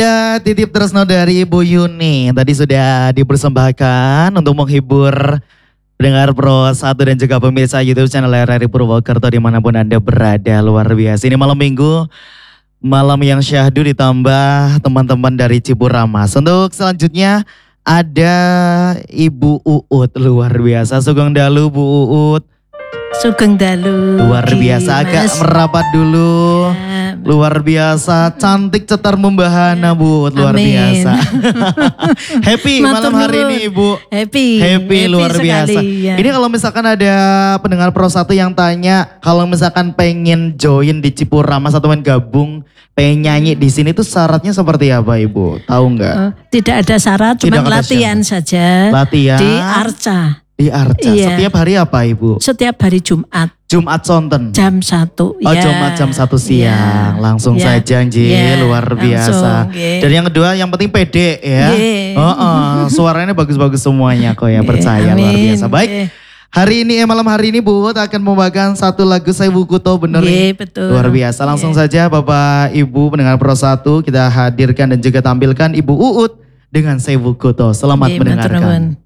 Ya, titip tresno dari Ibu Yuni. Tadi sudah dipersembahkan untuk menghibur pendengar Pro 1 dan juga pemirsa YouTube channel RRI Purwokerto dimanapun Anda berada. Luar biasa. Ini malam minggu, malam yang syahdu ditambah teman-teman dari Ciburamas. Untuk selanjutnya ada Ibu Uut. Luar biasa. Sugeng Dalu Bu Uut. Sugeng Dalu. Luar biasa, agak merapat dulu. Ya. Luar biasa, cantik cetar membahana Bu, luar Amin. biasa. Happy malam hari ini Ibu. Happy luar sekali, biasa. ya. Ini kalau misalkan ada pendengar Pro 1 yang tanya, kalau misalkan pengen join di Ciburamas atau main gabung, pengen nyanyi di sini tuh syaratnya seperti apa Ibu? Tahu nggak? Tidak ada syarat, cuma latihan saja. Latihan di Arca. Di Arca. Iya. Setiap hari apa Ibu? Setiap hari Jumat. Jumat sonten. Jam 1. Oh ya. Jumat jam 1 siang. Ya. Langsung saja Nji, luar biasa. Dan yang kedua yang penting pede ya. Suaranya bagus-bagus semuanya kok ya, percaya. Luar biasa. Baik. Hari ini malam hari ini Bu Uut akan membawakan satu lagu Sewu Kuto, bener nih? Betul. Luar biasa. Langsung saja Bapak Ibu pendengar Pro 1 kita hadirkan dan juga tampilkan Ibu Uut dengan Sewu Kuto. Selamat mendengarkan.